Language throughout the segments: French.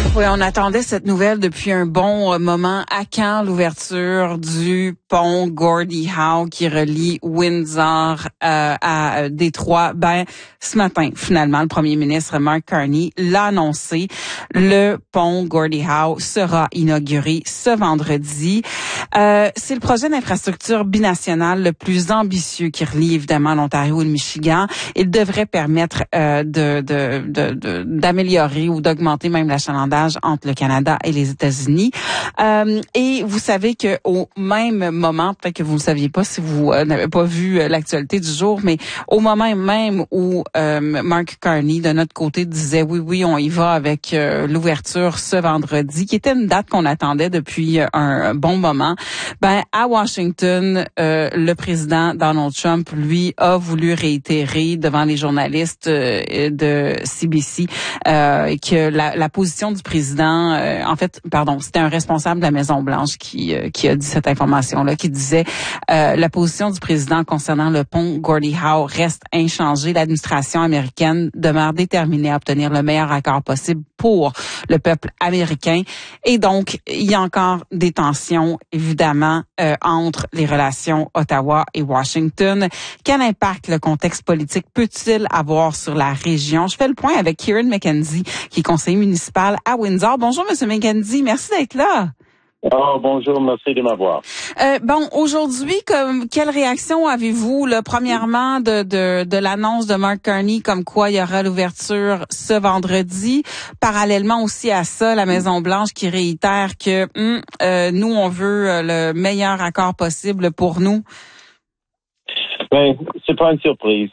Oui, on attendait cette nouvelle depuis un bon moment. À quand l'ouverture du pont Gordie Howe qui relie Windsor à Détroit? Ben, ce matin, finalement, le premier ministre Mark Carney l'a annoncé. Le pont Gordie Howe sera inauguré ce vendredi. C'est le projet d'infrastructure binationale le plus ambitieux qui relie évidemment l'Ontario et le Michigan. Il devrait permettre d'améliorer ou d'augmenter même l'achalandage entre le Canada et les États-Unis. Et vous savez que au même moment, peut-être que vous ne le saviez pas si vous n'avez pas vu l'actualité du jour, mais au moment même où Mark Carney, de notre côté, disait oui, on y va avec l'ouverture ce vendredi, qui était une date qu'on attendait depuis un bon moment, ben à Washington, le président Donald Trump, lui, a voulu réitérer devant les journalistes de CBC que la position du président, c'était un responsable de la Maison-Blanche qui a dit cette information-là, qui disait la position du président concernant le pont Gordie Howe reste inchangée. L'administration américaine demeure déterminée à obtenir le meilleur accord possible pour le peuple américain. Et donc, il y a encore des tensions, évidemment, entre les relations Ottawa et Washington. Quel impact le contexte politique peut-il avoir sur la région? Je fais le point avec Kieran McKenzie, qui est conseiller municipal à Windsor. Bonjour, Monsieur McKenzie. Merci d'être là. Bonjour, merci de m'avoir. Aujourd'hui, quelle réaction avez-vous, premièrement, de l'annonce de Mark Carney, comme quoi il y aura l'ouverture ce vendredi? Parallèlement aussi à ça, la Maison-Blanche qui réitère que nous, on veut le meilleur accord possible pour nous. Ben, c'est pas une surprise.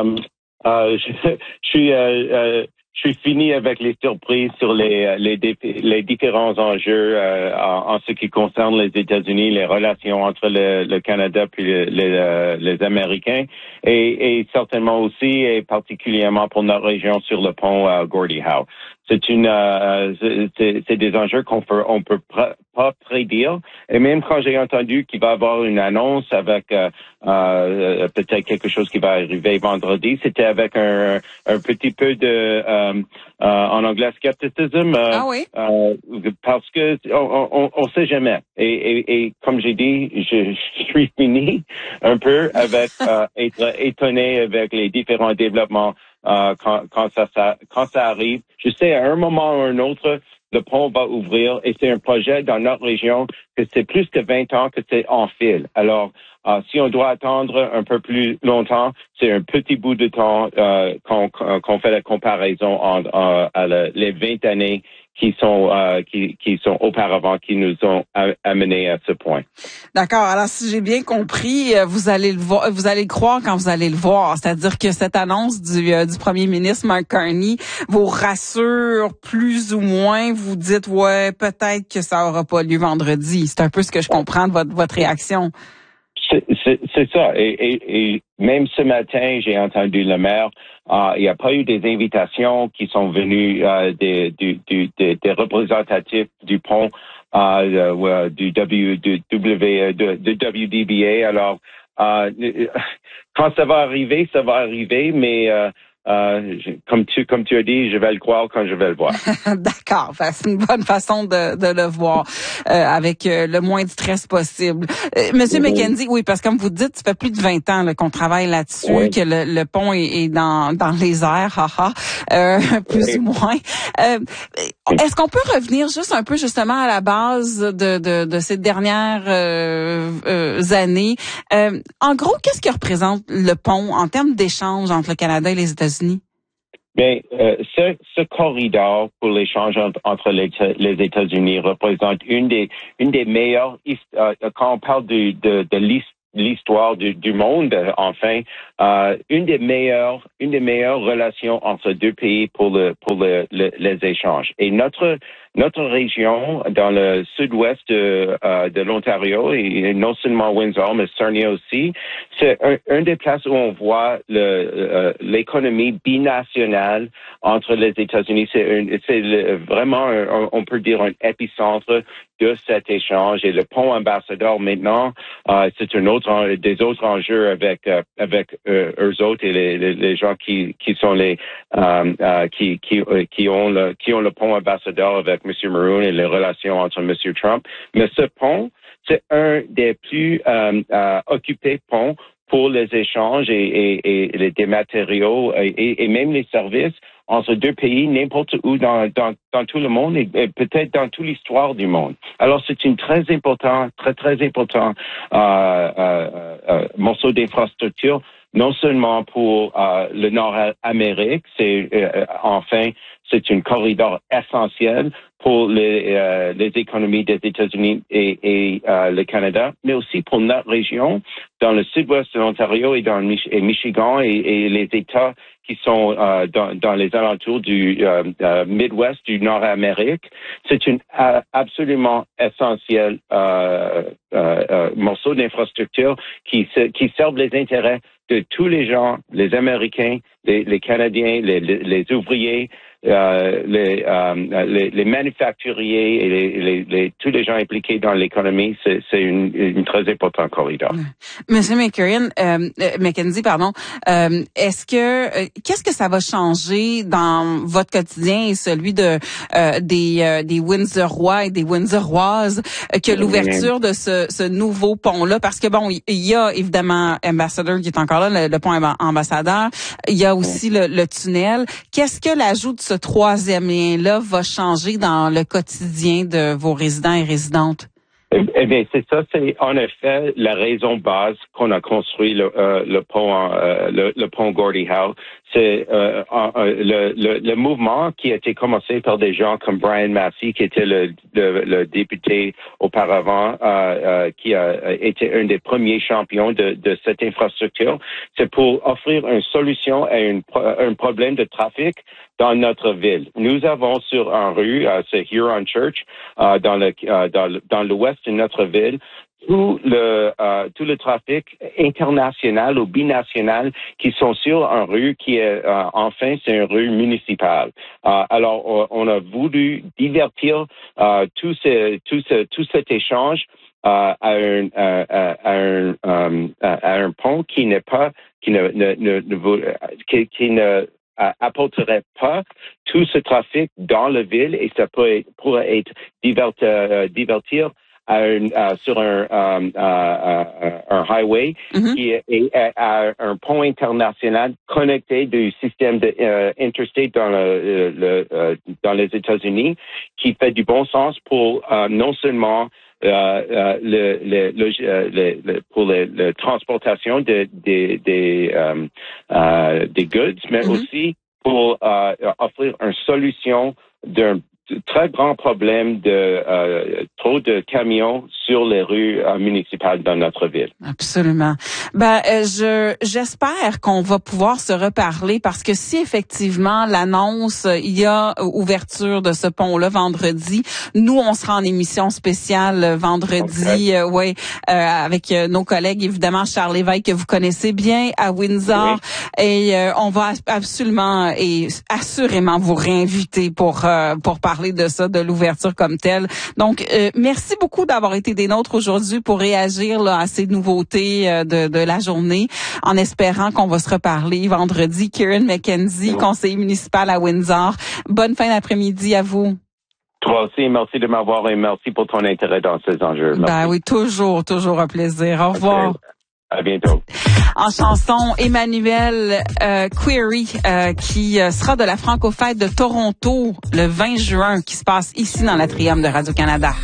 Je suis fini avec les surprises sur les différents enjeux en ce qui concerne les États-Unis, les relations entre le Canada puis les Américains, et certainement aussi et particulièrement pour notre région sur le pont Gordie Howe. C'est des enjeux on peut pas prédire. Et même quand j'ai entendu qu'il va y avoir une annonce avec peut-être quelque chose qui va arriver vendredi, c'était avec un petit peu de en anglais skepticism. Parce que on sait jamais. Et comme j'ai dit, je suis fini un peu avec être étonné avec les différents développements. Quand ça arrive, je sais à un moment ou un autre, le pont va ouvrir et c'est un projet dans notre région que c'est plus que 20 ans que c'est en fil. Alors, si on doit attendre un peu plus longtemps, c'est un petit bout de temps qu'on fait la comparaison à les 20 années qui sont auparavant, qui nous ont amenés à ce point. D'accord. Alors, si j'ai bien compris, vous allez le croire quand vous allez le voir. C'est-à-dire que cette annonce du premier ministre Mark Carney vous rassure plus ou moins. Vous dites, ouais, peut-être que ça aura pas lieu vendredi. C'est un peu ce que je comprends de votre réaction. C'est ça. Et même ce matin, j'ai entendu le maire. Il n'y a pas eu des invitations qui sont venues des représentatifs du pont du WDBA. Alors, quand ça va arriver, mais comme tu as dit, je vais le croire quand je vais le voir. D'accord, c'est une bonne façon de le voir avec le moins de stress possible. Monsieur McKenzie, oui, parce que comme vous dites, ça fait plus de 20 ans qu'on travaille là-dessus, oui, que le pont est dans les airs, plus ou moins. Est-ce qu'on peut revenir juste un peu justement à la base de ces dernières années? En gros, qu'est-ce que représente le pont en termes d'échange entre le Canada et les États-Unis? Bien, ce corridor pour l'échange entre les États-Unis représente une des meilleures, quand on parle de l'histoire du monde, enfin, une des meilleures relations entre deux pays pour les échanges. Et notre région, dans le sud-ouest de l'Ontario, et non seulement Windsor, mais Sarnia aussi, c'est un des places où on voit l'économie binationale entre les États-Unis. C'est vraiment, on peut dire, un épicentre de cet échange. Et le pont ambassadeur, maintenant, c'est des autres enjeux avec eux autres et les gens qui sont qui ont le pont ambassadeur avec M. Maroon et les relations entre M. Trump. Mais ce pont, c'est un des plus occupés ponts pour les échanges et des matériaux et même les services entre deux pays, n'importe où dans tout le monde et peut-être dans toute l'histoire du monde. Alors, c'est une très important morceau d'infrastructure, non seulement pour le Nord-Amérique, c'est un corridor essentiel pour les économies des États-Unis et le Canada, mais aussi pour notre région, dans le sud-ouest de l'Ontario et dans Michigan et les États qui sont dans les alentours du Midwest du Nord-Amérique. C'est une absolument essentiel morceau d'infrastructure qui servent les intérêts de tous les gens, les Américains, les Canadiens, les ouvriers, les manufacturiers et tous les gens impliqués dans l'économie. C'est une très important corridor. Monsieur McKenzie, pardon. Qu'est-ce que ça va changer dans votre quotidien et celui des Windsorrois et des Windsorroises que l'ouverture de ce nouveau pont-là? Parce que bon, il y a évidemment Ambassador qui est encore là, le pont ambassadeur. Il y a aussi le tunnel. Qu'est-ce que l'ajout de ce troisième lien-là va changer dans le quotidien de vos résidents et résidentes? Eh bien, c'est ça, c'est en effet la raison base qu'on a construit le pont Gordie Howe. C'est le mouvement qui a été commencé par des gens comme Brian Massey, qui était le député auparavant, qui a été un des premiers champions de cette infrastructure. C'est pour offrir une solution à un problème de trafic dans notre ville. Nous avons sur une rue, c'est Huron Church, dans l'ouest de notre ville, tout le trafic international ou binational qui sont sur une rue qui est enfin c'est une rue municipale. Alors on a voulu divertir tout cet échange à un pont qui ne apporterait pas tout ce trafic dans la ville et ça pourrait être divertir sur un highway qui est à un pont international connecté du système de interstate dans les États-Unis qui fait du bon sens pour non seulement pour la transportation des goods, mais aussi pour offrir une solution d'un très grand problème de trop de camions sur les rues municipales dans notre ville. Absolument. J'espère qu'on va pouvoir se reparler parce que si effectivement l'annonce, il y a ouverture de ce pont-là vendredi, nous on sera en émission spéciale vendredi, avec nos collègues évidemment Charles Lévesque que vous connaissez bien à Windsor et on va absolument et assurément vous réinviter pour parler de ça, de l'ouverture comme telle. Donc, merci beaucoup d'avoir été des nôtres aujourd'hui pour réagir là, à ces nouveautés de la journée, en espérant qu'on va se reparler vendredi. Kieran McKenzie, conseiller municipal à Windsor. Bonne fin d'après-midi à vous. Toi aussi, merci de m'avoir et merci pour ton intérêt dans ces enjeux. Merci. Ben oui, toujours un plaisir. Au revoir. Okay. À bientôt. En chanson, Emmanuel Query qui sera de la Franco-Fête de Toronto le 20 juin qui se passe ici dans l'Atrium de Radio-Canada.